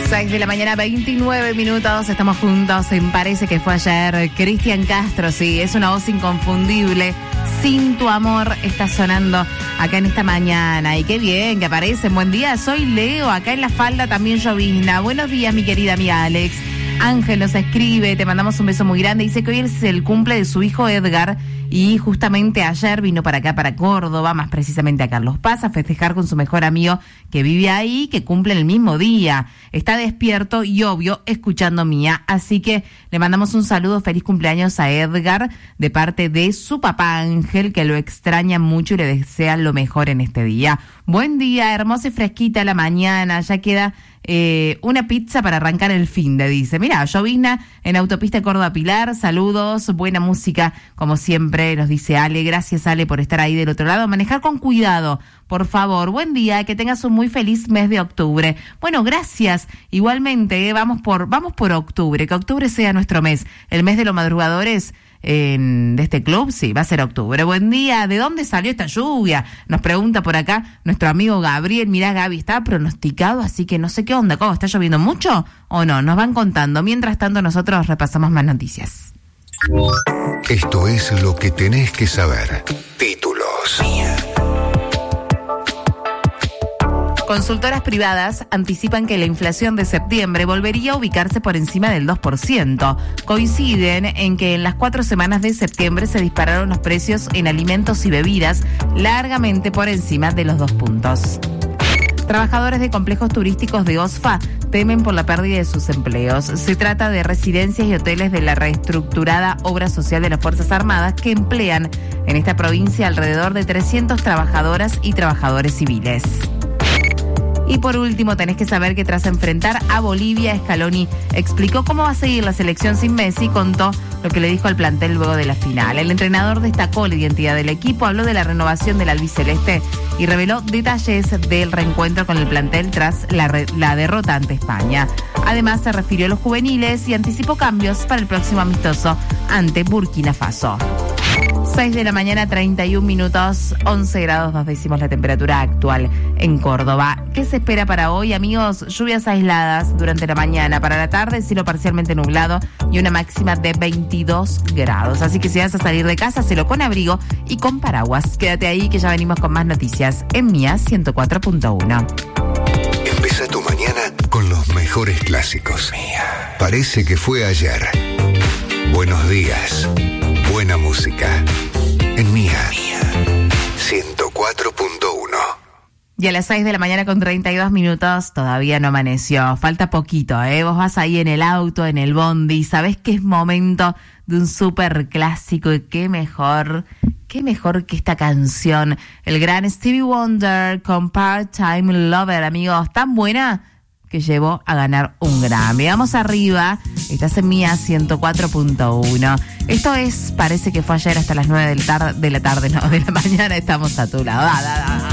6 de la mañana, 29 minutos, estamos juntos en Parece que fue ayer. Cristian Castro, sí, es una voz inconfundible. Sin tu amor está sonando acá en esta mañana. Y qué bien que aparecen. Buen día, soy Leo, acá en La Falda también llovizna. Buenos días, mi querida amiga Alex. Ángel nos escribe, te mandamos un beso muy grande. Dice que hoy es el cumple de su hijo Edgar y justamente ayer vino para acá, para Córdoba, más precisamente a Carlos Paz, a festejar con su mejor amigo que vive ahí, que cumple el mismo día. Está despierto y obvio escuchando Mía, así que le mandamos un saludo, feliz cumpleaños a Edgar de parte de su papá Ángel, que lo extraña mucho y le desea lo mejor en este día. Buen día, hermosa y fresquita la mañana, ya queda una pizza para arrancar el finde, dice. Mira, llovizna en autopista Córdoba-Pilar, saludos, buena música, como siempre, nos dice Ale. Gracias, Ale, por estar ahí del otro lado. Manejar con cuidado, por favor. Buen día, que tengas un muy feliz mes de octubre. Bueno, gracias. Igualmente, vamos por octubre, que octubre sea nuestro mes, el mes de los madrugadores de este club, sí, va a ser octubre. Buen día, ¿de dónde salió esta lluvia? Nos pregunta por acá nuestro amigo Gabriel. Mirá, Gaby, está pronosticado, así que no sé qué onda, ¿cómo? ¿Está lloviendo mucho o no? Nos van contando. Mientras tanto, nosotros repasamos más noticias. Esto es lo que tenés que saber. Títulos. Consultoras privadas anticipan que la inflación de septiembre volvería a ubicarse por encima del 2%. Coinciden en que en las 4 semanas de septiembre se dispararon los precios en alimentos y bebidas largamente por encima de los 2 puntos. Trabajadores de complejos turísticos de OSFA temen por la pérdida de sus empleos. Se trata de residencias y hoteles de la reestructurada Obra Social de las Fuerzas Armadas que emplean en esta provincia alrededor de 300 trabajadoras y trabajadores civiles. Y por último, tenés que saber que tras enfrentar a Bolivia, Scaloni explicó cómo va a seguir la selección sin Messi y contó lo que le dijo al plantel luego de la final. El entrenador destacó la identidad del equipo, habló de la renovación del albiceleste y reveló detalles del reencuentro con el plantel tras la derrota ante España. Además, se refirió a los juveniles y anticipó cambios para el próximo amistoso ante Burkina Faso. 6 de la mañana, 31 minutos, 11 grados 2 décimos la temperatura actual en Córdoba. ¿Qué se espera para hoy, amigos? Lluvias aisladas durante la mañana. Para la tarde, cielo parcialmente nublado y una máxima de 22 grados. Así que si vas a salir de casa, hazlo con abrigo y con paraguas. Quédate ahí que ya venimos con más noticias en Mía 104.1. Empieza tu mañana con los mejores clásicos. Mía. Parece que fue ayer. Buenos días. Buena música. En Mía 104.1. Y a las 6 de la mañana con 32 minutos todavía no amaneció. Falta poquito, ¿eh? Vos vas ahí en el auto, en el bondi. Sabés que es momento de un súper clásico y qué mejor que esta canción. El gran Stevie Wonder con Part-Time Lover, amigos. Tan buena que llevó a ganar un Grammy. Vamos arriba, estás en Mía 104.1. Esto es, parece que fue ayer hasta las 9 de la tarde, no, de la mañana estamos a tu lado.